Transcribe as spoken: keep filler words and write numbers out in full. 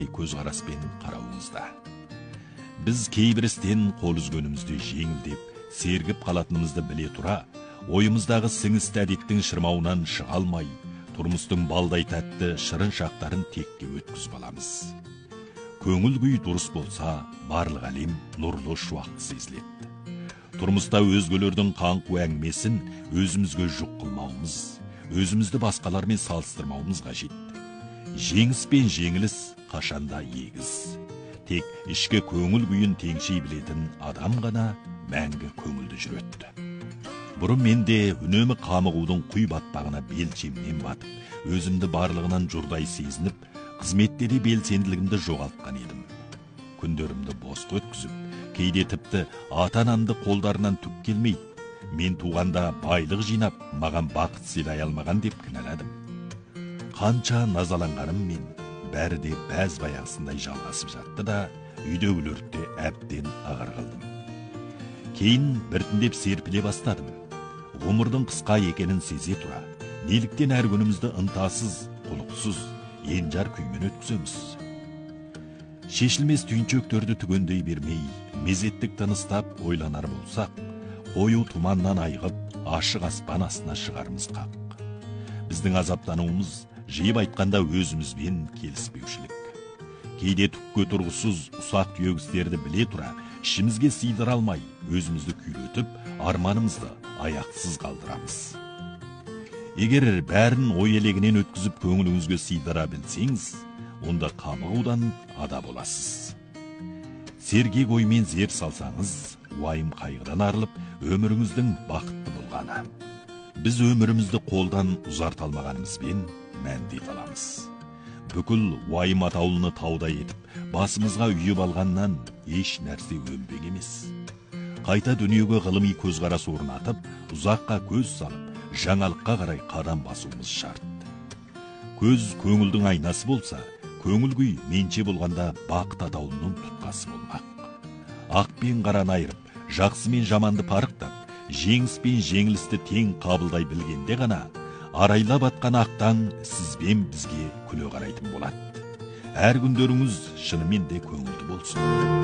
көзқараспен қарауыңызда. Біз кейбір істен қол үзгенімізде жеңілдеп, сергіп қалатынымызды біле тұра, ойымыздағы сіңісті әдеттің шырмауынан шыға алмай, тұрмыстың балдай тәтті шырын шақтарын текке өткізіп аламыз. Көңіл күй дұрыс болса, барлық әлем нұрлы шуақты сезіледі. Тұрмыста өзгелердің қаңқу әңгімесін өзімізге жүк қылмауымыз, өзімізді басқалармен салыстырмауымыз қажет. Жеңіс пен жеңіліс қашанда егіз. Тек ішкі көңіл күйін теңшей білетін адам ғана мәңгі көңілді жүреді. Бұрын менде үнемі қамығудың құй батпағына белшемнен батып, өзімді барлығынан жұрдай сезініп, қызметте де белсенділігімді жоғалтқан едім. Күндерімді босқа өткізіп, кейде тіпті ата-анамды қолдарынан түк келмейді. Мен туғанда байлық жинап, маған бақыт сыйлай алмаған деп кінәладым. Қанша назаланғаным мен, бәрі де бәз баяғысындай жалғасып жатты да, үйдегілерді әбден ағыр қылдым. Кейін біртіндеп серпіле бастадым. Ғұмырдың қысқа екенін сезе тұра, неліктен әр күнімізді ынтасыз, құлықсыз, енжар күймен өткіземіз. Шешілмес түйіншектерді түгендей бермей, мезеттік тыныстап ойланар болсақ, қою тұманнан айығып, ашық аспан астына шығарымыз қақ. Біздің азаптануымыз, жиып айтқанда өзімізбен келіспеушілік. Кейде түкке тұрғысыз ұсақ түйек істерді біле тұра, ішімізге сыйдыра алмай, өзімізді күйретіп, арманымызды аяқсыз қалдырамыз. Егер бәрін ой елегінен өткізіп көңіліңізге сыйдыра білсеңіз, онда қамығудан ада боласыз. Сергек оймен зер салсаңыз, уайым қайғыдан арылып, өміріңіздің бақытты болғаны. Біз өмірімізді қолдан ұзарта алмағанымызбен мәнде қаламыз. Бүкіл уайым атаулыны таудай етіп, басымызға үйіп алғаннан еш нәрсе өнбек емес. Қайта дүниеге ғылыми көзқарас орнатып, ұзаққа көз салып, жаңалыққа қарай қадам басуымыз шарт. Көз көңілдің айнасы болса, көңіл күй менше болғанда бақыт атаулының тұтқасы болмақ. Ақ пен қараны айырып, жақсы мен жаманды парықтап, жеңіс пен жеңілісті тең қабылдай білгенде ғана, арайлап атқан ақтан сізбен бізге күле қарайтын болады. Әр күндеріңіз шынымен де көңілді болсын.